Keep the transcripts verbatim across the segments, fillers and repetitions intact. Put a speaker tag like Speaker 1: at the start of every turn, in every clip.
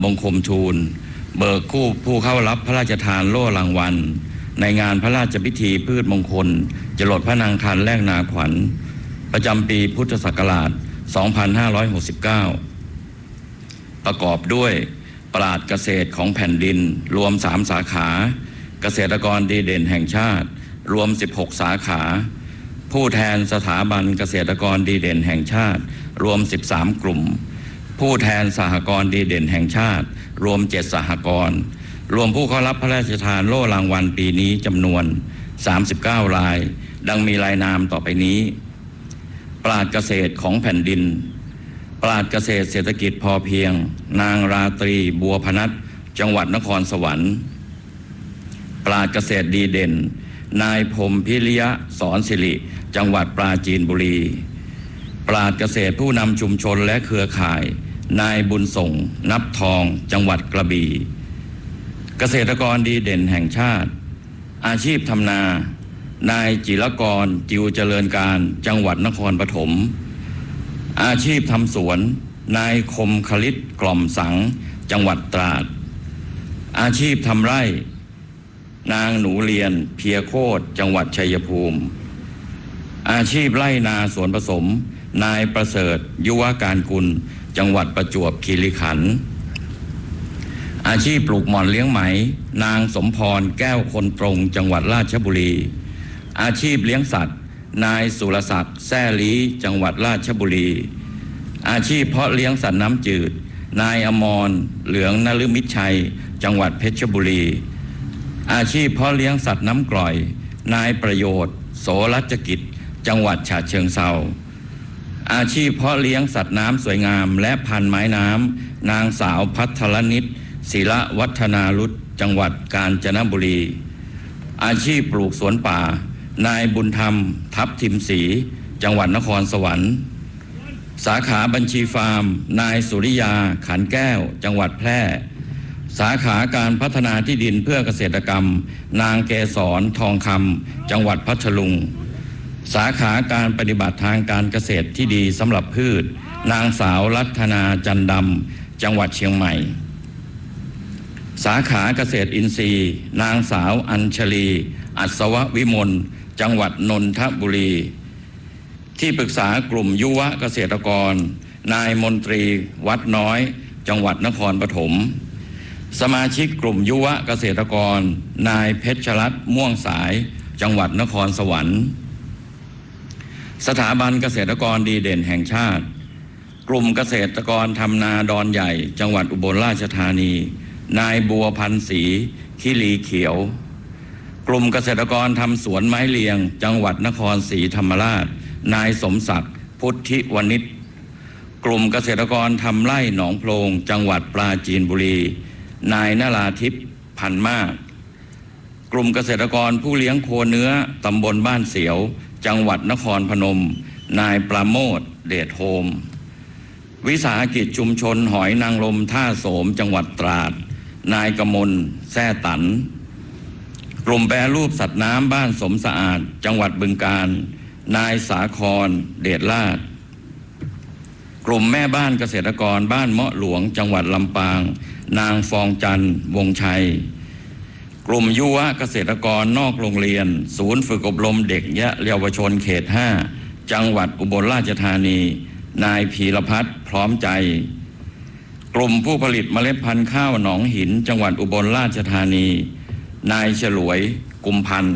Speaker 1: บังคมทูลเบิกคู่ผู้เข้ารับพระราชทานโล่รางวัลในงานพระราชพิธีพืชมงคลจรดพระนางคันแรกนาขวัญประจำปีพุทธศักราช สองพันห้าร้อยหกสิบเก้า ประกอบด้วยปราชญ์เกษตรของแผ่นดินรวมสามสาขาเกษตรกรดีเด่นแห่งชาติรวมสิบหกสาขาผู้แทนสถาบันเกษตรกรดีเด่นแห่งชาติรวมสิบสามกลุ่มผู้แทนสหกรณ์ดีเด่นแห่งชาติรวมเจ็ดสหกรณ์รวมผู้เข้ารับพระราชทานโล่รางวัลปีนี้จำนวนสามสิบเก้ารายดังมีรายนามต่อไปนี้ปราชญ์เกษตรของแผ่นดินปราชญ์เกษตรเศรษฐกิจพอเพียงนางราตรีบัวพนัสจังหวัดนครสวรรค์ปราชญ์เกษตรดีเด่นนายพรหมพิริยะสอนสิริจังหวัดปราจีนบุรีปราชญ์เกษตรผู้นำชุมชนและเครือข่ายนายบุญส่งนับทองจังหวัดกระบี่เกษตรกรดีเด่นแห่งชาติอาชีพทำนานายจิรกรจิวเจริญการจังหวัดนครปฐมอาชีพทำสวนนายคมคลิตกล่อมสังจังหวัดตราดอาชีพทำไร่นางหนูเรียนเพียโคตรจังหวัดชัยภูมิอาชีพไร่นาสวนผสมนายประเสริฐยุวการกุลจังหวัดประจวบคีรีขันธ์อาชีพปลูกหม่อนเลี้ยงไหมนางสมพรแก้วคนตรงจังหวัดราชบุรีอาชีพเลี้ยงสัตว์นายสุรศักดิ์แซ่ลีจังหวัดราชบุรีอาชีพเพาะเลี้ยงสัตว์น้ำจืดนายอมรเหลืองนฤมิตชัยจังหวัดเพชรบุรีอาชีพเพาะเลี้ยงสัตว์น้ำกร่อยนายประโยชน์โสรัชกิจจังหวัดฉะเชิงเทราอาชีพเพาะเลี้ยงสัตว์น้ำสวยงามและพันธุ์ไม้น้ำนางสาวพัทรนิตศิระวัฒนารุตจังหวัดกาญจนบุรีอาชีพปลูกสวนป่านายบุญธรรมทับทิมศรีจังหวัดนครสวรรค์สาขาบัญชีฟาร์มนายสุริยาขันแก้วจังหวัดแพร่สาขาการพัฒนาที่ดินเพื่อเกษตรกรรมนางเกษรทองคำจังหวัดพัทลุงสาขาการปฏิบัติทางการเกษตรที่ดีสำหรับพืชนางสาวรัตนาจันดำจังหวัดเชียงใหม่สาขาเกษตรอินทรีย์นางสาวอัญชลีอัศววิมลจังหวัดนนทบุรีที่ปรึกษากลุ่มยุวเกษตรกรนายมนตรีวัดน้อยจังหวัดนครปฐมสมาชิกกลุ่มยุวเกษตรกรนายเพชรรัตน์ม่วงสายจังหวัดนครสวรรค์สถาบันเกษตรกรดีเด่นแห่งชาติกลุ่มเกษตรกรทำนาดอนใหญ่จังหวัดอุบลราชธานีนายบัวพันธ์ศรีคิรีเขียวกลุ่มเกษตรกรทำสวนไม้เลียงจังหวัดนครศรีธรรมราชนายสมศักดิ์พุทธิวณิชกลุ่มเกษตรกรทำไร่หนองโพรงจังหวัดปราจีนบุรีนายนราทิพย์พันมากกลุ่มเกษตรกรผู้เลี้ยงโคเนื้อตำบลบ้านเสียวจังหวัดนครพนมนายประโมทเดชโฮมวิสาหกิจชุมชนหอยนางรมท่าโสมจังหวัดตราดนายกมลแซ่ตันกลุ่มแปรรูปสัตว์น้ำบ้านสมสะอาดจังหวัดบึงกาฬนายสาครเดชลาภกลุ่มแม่บ้านเกษตรกรบ้านเมาะหลวงจังหวัดลำปางนางฟองจันทร์วงชัยกลุ่มยุวเกษตรกรนอกโรงเรียนศูนย์ฝึกอบรมเด็กและเยาวชนเขตห้าจังหวัดอุบลราชธานีนายพีรพัฒน์พร้อมใจกลุ่มผู้ผลิตเมล็ดพันธุ์ข้าวหนองหินจังหวัดอุบลราชธานีนายฉลวยกุมพันธ์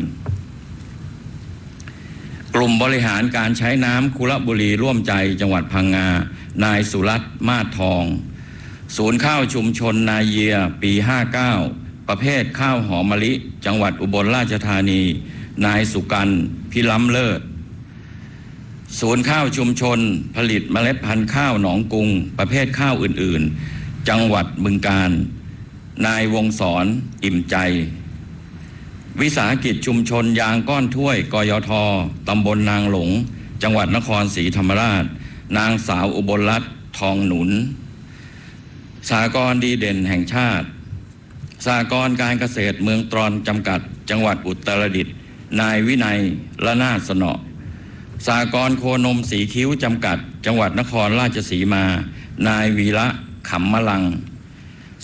Speaker 1: กลุ่มบริหารการใช้น้ำคุระบุรีร่วมใจจังหวัดพังงานายสุรัตน์มาศทองศูนย์ข้าวชุมชนนาเยียปีห้าเก้าประเภทข้าวหอมมะลิจังหวัดอุบลราชธานีนายสุกันต์พิล้ำเลิศศูนย์ข้าวชุมชนผลิตเมล็ดพันธุ์ข้าวหนองกุงประเภทข้าวอื่นๆจังหวัดบึงกาฬนายวงศรอิ่มใจวิสาหกิจชุมชนยางก้อนถ้วยกยทตำบลนางหลงจังหวัดนครศรีธรรมราชนางสาวอุบลรัตน์ทองหนุนสหกรณ์ดีเด่นแห่งชาติสหกรณ์การเกษตรเมืองตรอนจำกัดจังหวัดอุตรดิตถ์นายวินัยละนาดสนอสหกรณ์โคนมสีคิ้วจำกัดจังหวัดนครราชสีมานายวีระขำมะลัง